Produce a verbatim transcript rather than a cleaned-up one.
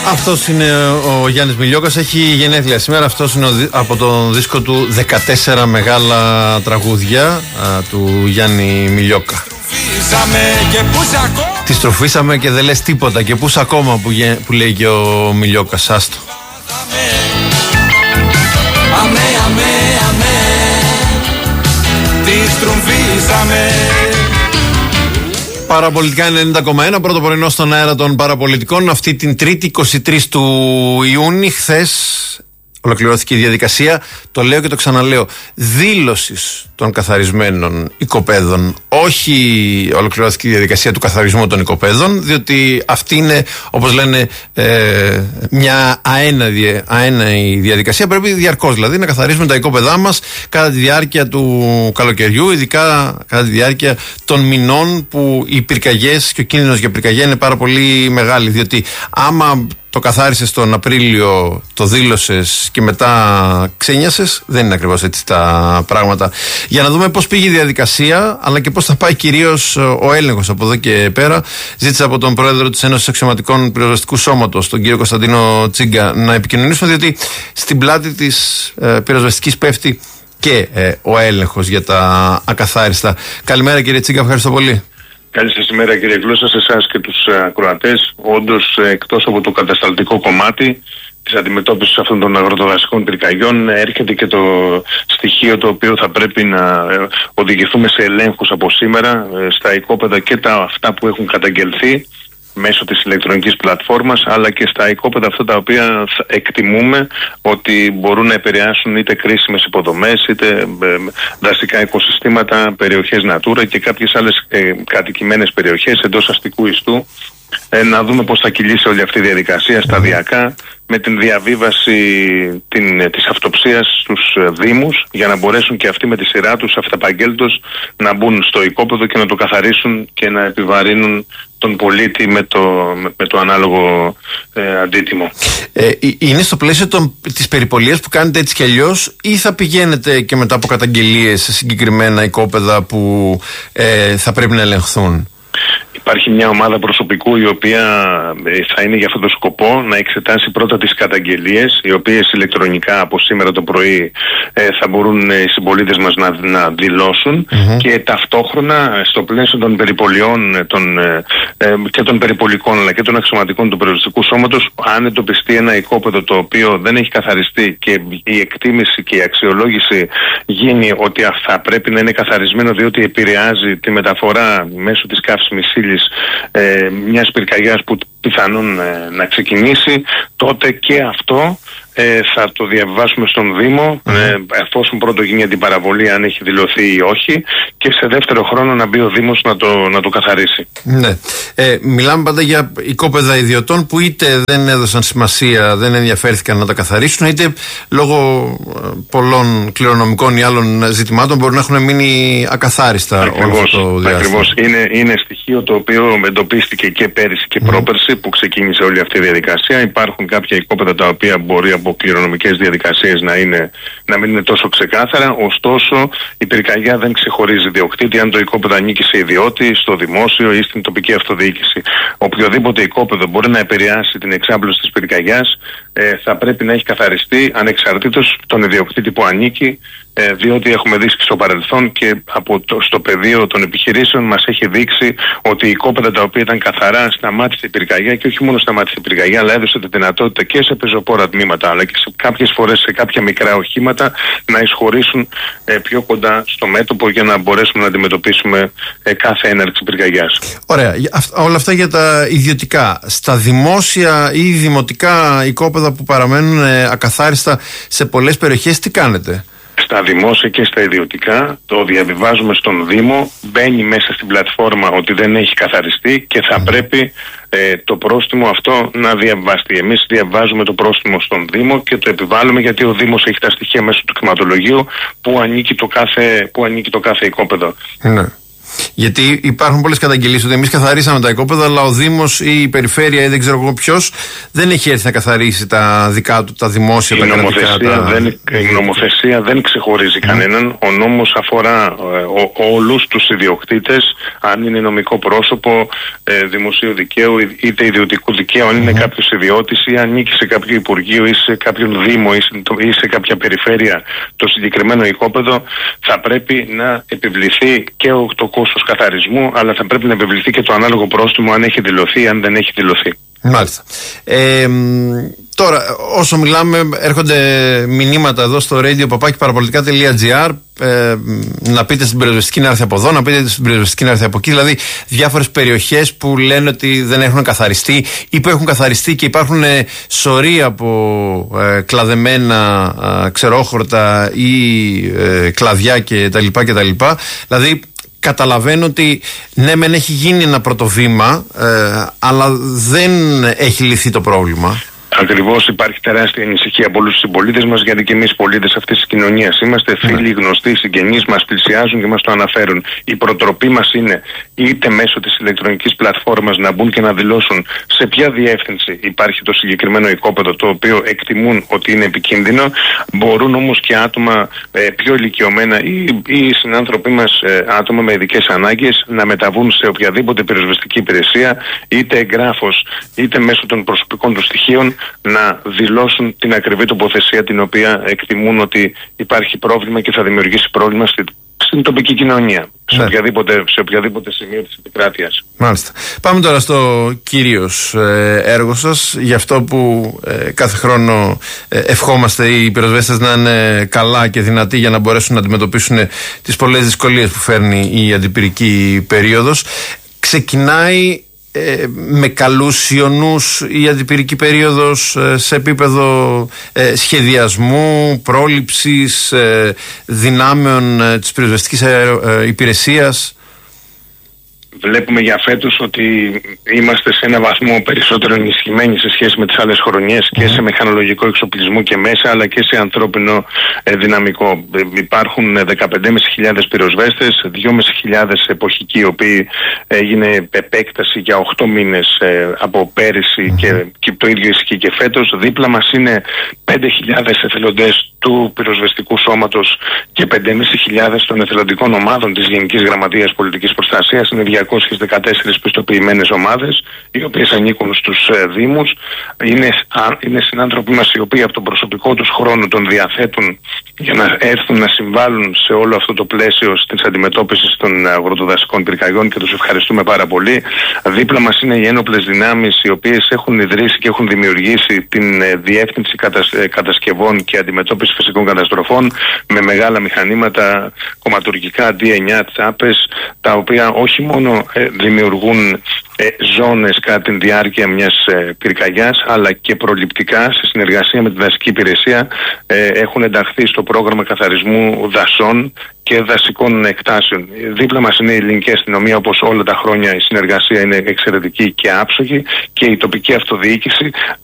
Αυτός είναι ο Γιάννης Μιλιόκας, έχει γενέθλια σήμερα. Αυτός είναι ο, από τον δίσκο του δεκατέσσερα μεγάλα τραγούδια α, του Γιάννη Μιλιόκα. Τη στροφήσαμε και δεν λες τίποτα. Και πούς ακόμα που, που λέει και ο Μιλιόκας. Άστο. Αμέ, αμέ, αμέ, τη στροφήσαμε. Παραπολιτικά ενενήντα κόμμα ένα, πρώτο πρωινό στον αέρα των παραπολιτικών. Αυτή την Τρίτη, είκοσι τρεις του Ιούνιου, χθες ολοκληρώθηκε η διαδικασία, το λέω και το ξαναλέω, δήλωσης των καθαρισμένων οικοπαίδων. Όχι ολοκληρώθηκε η διαδικασία του καθαρισμού των οικοπαίδων, διότι αυτή είναι, όπως λένε, ε, μια αέναη, αέναη διαδικασία. Πρέπει διαρκώς δηλαδή να καθαρίζουμε τα οικόπαιδά μας κατά τη διάρκεια του καλοκαιριού, ειδικά κατά τη διάρκεια των μηνών που οι πυρκαγιές και ο κίνδυνος για πυρκαγιά είναι πάρα πολύ μεγάλη. Διότι άμα το καθάρισες τον Απρίλιο, το δήλωσες και μετά ξένιασες, δεν είναι ακριβώς έτσι τα πράγματα. Για να δούμε πώς πήγε η διαδικασία, αλλά και πώς θα πάει κυρίως ο έλεγχος από εδώ και πέρα, ζήτησα από τον πρόεδρο της Ένωσης Αξιωματικών Πυροσβεστικού Σώματος, τον κύριο Κωνσταντίνο Τσίγκα, να επικοινωνήσουμε, διότι στην πλάτη της ε, πυροσβεστικής πέφτει και ε, ο έλεγχος για τα ακαθάριστα. Καλημέρα κύριε Τσίγκα, ευχαριστώ πολύ. Καλή σας ημέρα κύριε Γλώσσα, σε εσάς και τους ακροατές. Όντως, εκτός από το κατασταλτικό κομμάτι της αντιμετώπισης αυτών των αγροτοδασικών πυρκαγιών, έρχεται και το στοιχείο το οποίο θα πρέπει να οδηγηθούμε σε ελέγχους από σήμερα στα οικόπεδα και τα αυτά που έχουν καταγγελθεί μέσω της ηλεκτρονικής πλατφόρμας, αλλά και στα οικόπεδα αυτά τα οποία εκτιμούμε ότι μπορούν να επηρεάσουν είτε κρίσιμες υποδομές, είτε δασικά οικοσυστήματα, περιοχές Natura και κάποιες άλλες ε, κατοικημένες περιοχές εντός αστικού ιστού. Ε, να δούμε πώς θα κυλήσει όλη αυτή η διαδικασία σταδιακά, με την διαβίβαση την, της αυτοψίας στους δήμους, για να μπορέσουν και αυτοί με τη σειρά τους αυταπαγγέλτος να μπουν στο οικόπεδο και να το καθαρίσουν και να επιβαρύνουν τον πολίτη με το, με, με το ανάλογο ε, αντίτιμο. Ε, είναι στο πλαίσιο των, της περιπολίας που κάνετε έτσι κι αλλιώς, ή θα πηγαίνετε και μετά από καταγγελίες σε συγκεκριμένα οικόπεδα που ε, θα πρέπει να ελεγχθούν? Υπάρχει μια ομάδα προσωπικού η οποία θα είναι για αυτόν τον σκοπό να εξετάσει πρώτα τις καταγγελίες, οι οποίες ηλεκτρονικά από σήμερα το πρωί ε, θα μπορούν οι συμπολίτες μας να, να δηλώσουν, mm-hmm. και ταυτόχρονα στο πλαίσιο των περιπολιών των, ε, ε, και των περιπολικών αλλά και των αξιωματικών του Πυροσβεστικού Σώματος, αν εντοπιστεί ένα οικόπεδο το οποίο δεν έχει καθαριστεί και η εκτίμηση και η αξιολόγηση γίνει ότι θα πρέπει να είναι καθαρισμένο διότι επηρεάζει τη μεταφορά μέσω της καύσιμης ύλης Ε, μιας πυρκαγιάς που πιθανόν ε, να ξεκινήσει, τότε και αυτό ε, θα το διαβάσουμε στον Δήμο, mm. ε, εφόσον πρώτο γίνει αντιπαραβολή αν έχει δηλωθεί ή όχι, και σε δεύτερο χρόνο να μπει ο Δήμος να το, να το καθαρίσει. Ναι. Ε, μιλάμε πάντα για οικόπεδα ιδιωτών που είτε δεν έδωσαν σημασία, δεν ενδιαφέρθηκαν να τα καθαρίσουν, είτε λόγω πολλών κληρονομικών ή άλλων ζητημάτων μπορούν να έχουν μείνει ακαθάριστα. Ακριβώς, όλο αυτό το ακριβώς. Είναι, είναι στοιχείο το οποίο εντοπίστηκε και πέρυσι και mm. πρόπερσι που ξεκίνησε όλη αυτή η διαδικασία. Υπάρχουν κάποια οικόπεδα τα οποία μπορεί από κληρονομικές διαδικασίες να, είναι, να μην είναι τόσο ξεκάθαρα, ωστόσο η πυρκαγιά δεν ξεχωρίζει διοκτήτη αν το οικόπεδο ανήκει σε ιδιώτη, στο δημόσιο ή στην τοπική αυτοδιοίκηση. Οποιοδήποτε οικόπεδο μπορεί να επηρεάσει την εξάπλωση της πυρκαγιάς ε, θα πρέπει να έχει καθαριστεί ανεξαρτήτως τον ιδιοκτήτη που ανήκει, ε, διότι έχουμε δει στο παρελθόν και από το, στο πεδίο των επιχειρήσεων μας έχει δείξει ότι οι οικόπεδα τα οποία ήταν καθαρά σταμάτησε η πυρκαγιά, και όχι μόνο σταμάτησε η πυρκαγιά, αλλά έδωσε τη δυνατότητα και σε πεζοπόρα τμήματα αλλά και σε κάποιες φορές σε κάποια μικρά οχήματα να εισχωρήσουν ε, πιο κοντά στο μέτωπο για να μπορέσουμε να αντιμετωπίσουμε ε, κάθε έναρξη πυρκαγιάς. Ωραία. Όλα αυτά για τα ιδιωτικά. Στα δημόσια ή δημοτικά οικόπεδα που παραμένουν ε, ακαθάριστα σε πολλές περιοχές, τι κάνετε? Στα δημόσια και στα ιδιωτικά το διαβιβάζουμε στον Δήμο, μπαίνει μέσα στην πλατφόρμα ότι δεν έχει καθαριστεί και θα mm. πρέπει ε, το πρόστιμο αυτό να διαβαστεί. Εμείς διαβάζουμε το πρόστιμο στον Δήμο και το επιβάλλουμε, γιατί ο Δήμος έχει τα στοιχεία μέσω του κτηματολογίου που ανήκει το κάθε, που ανήκει το κάθε οικόπεδο. Ναι. Γιατί υπάρχουν πολλές καταγγελίες ότι εμείς καθαρίσαμε τα οικόπεδα, αλλά ο Δήμος ή η Περιφέρεια ή δεν ξέρω εγώ ποιος δεν έχει έρθει να καθαρίσει τα δικά του, τα δημόσια, η τα νομοθεσία κρατικά. Δεν, τα... Η νομοθεσία δεν ξεχωρίζει mm. κανέναν. Ο νόμος αφορά ε, όλους τους ιδιοκτήτες, αν είναι νομικό πρόσωπο ε, δημοσίου δικαίου είτε ιδιωτικού δικαίου, αν mm. είναι κάποιος ιδιώτης ή ανήκει σε κάποιο υπουργείο ή σε κάποιον δήμο ή σε, ή σε κάποια περιφέρεια το συγκεκριμένο οικόπεδο, θα πρέπει να επιβληθεί και το κόστος καθαρισμού, αλλά θα πρέπει να επιβληθεί και το ανάλογο πρόστιμο αν έχει δηλωθεί ή αν δεν έχει δηλωθεί. Μάλιστα. Ε, τώρα, όσο μιλάμε, έρχονται μηνύματα εδώ στο radio παπάκι παραπολιτικά τελεία τζι άρ. Ε, να πείτε στην πυροσβεστική να έρθει από εδώ, να πείτε στην πυροσβεστική να έρθει από εκεί. Δηλαδή, διάφορες περιοχές που λένε ότι δεν έχουν καθαριστεί ή που έχουν καθαριστεί και υπάρχουν ε, σωροί από ε, κλαδεμένα ε, ξερόχορτα ή ε, κλαδιά κτλ. κτλ. Δηλαδή, καταλαβαίνω ότι ναι, μεν έχει γίνει ένα πρώτο βήμα, ε, αλλά δεν έχει λυθεί το πρόβλημα. Ακριβώς, υπάρχει τεράστια ανησυχία από όλους τους συμπολίτες μας, γιατί και εμείς πολίτες αυτής της κοινωνίας είμαστε. Φίλοι, γνωστοί, συγγενείς μας πλησιάζουν και μας το αναφέρουν. Η προτροπή μας είναι είτε μέσω της ηλεκτρονικής πλατφόρμας να μπουν και να δηλώσουν σε ποια διεύθυνση υπάρχει το συγκεκριμένο οικόπεδο, το οποίο εκτιμούν ότι είναι επικίνδυνο. Μπορούν όμως και άτομα ε, πιο ηλικιωμένα ή, ή οι συνάνθρωποι μας, ε, άτομα με ειδικές ανάγκες, να μεταβούν σε οποιαδήποτε πυροσβεστική υπηρεσία, είτε εγγράφος είτε μέσω των προσωπικών του στοιχείων, να δηλώσουν την ακριβή τοποθεσία την οποία εκτιμούν ότι υπάρχει πρόβλημα και θα δημιουργήσει πρόβλημα στη, στην τοπική κοινωνία, σε, ναι. οποιαδήποτε, σε οποιαδήποτε σημείο της επικράτειας. Μάλιστα. Πάμε τώρα στο κυρίως ε, έργο σας, για αυτό που ε, κάθε χρόνο ε, ευχόμαστε οι πυροσβέστες να είναι καλά και δυνατοί για να μπορέσουν να αντιμετωπίσουν τις πολλές δυσκολίες που φέρνει η αντιπυρική περίοδος. Ξεκινάει Ε, με καλούς ιονούς η αντιπυρική περίοδος ε, σε επίπεδο ε, σχεδιασμού, πρόληψης, ε, δυνάμεων ε, της πυροσβεστικής ε, ε, υπηρεσίας. Βλέπουμε για φέτος ότι είμαστε σε ένα βαθμό περισσότερο ενισχυμένοι σε σχέση με τις άλλες χρονιές και σε μηχανολογικό εξοπλισμό και μέσα, αλλά και σε ανθρώπινο ε, δυναμικό. Ε, υπάρχουν δεκαπέντε χιλιάδες πεντακόσιοι πυροσβέστες, δυόμισι χιλιάδες εποχικοί, οι οποίοι έγινε επέκταση για οκτώ μήνες ε, από πέρυσι και, και το ίδιο ισχύει και φέτος. Δίπλα μας είναι πέντε χιλιάδες εθελοντές του πυροσβεστικού σώματος και πέντε χιλιάδες πεντακόσιοι των εθελοντικών ομάδων της Γενικής Γραμματείας Πολιτικής Προστασίας. Είναι διακόσιες δεκατέσσερις πιστοποιημένες ομάδες, οι οποίες ανήκουν στους ε, Δήμους. Είναι, α, είναι συνάνθρωποι μας οι οποίοι από τον προσωπικό τους χρόνο τον διαθέτουν για να έρθουν να συμβάλλουν σε όλο αυτό το πλαίσιο της αντιμετώπισης των αγροτοδασικών πυρκαγιών και τους ευχαριστούμε πάρα πολύ. Δίπλα μας είναι οι ένοπλες δυνάμεις, οι οποίες έχουν ιδρύσει και έχουν δημιουργήσει την ε, Διεύθυνση κατασ, ε, Κατασκευών και Αντιμετώπισης Φυσικών Καταστροφών, με μεγάλα μηχανήματα κομματουργικά ντι εννιά τσάπες, τα οποία όχι μόνο ε, δημιουργούν ε, ζώνες κατά τη διάρκεια μιας ε, πυρκαγιάς, αλλά και προληπτικά σε συνεργασία με τη δασική υπηρεσία ε, έχουν ενταχθεί στο πρόγραμμα καθαρισμού δασών και δασικών εκτάσεων. Δίπλα μας είναι η ελληνική αστυνομία, όπως όλα τα χρόνια η συνεργασία είναι εξαιρετική και άψογη, και η τοπική αυτοδιοίκηση,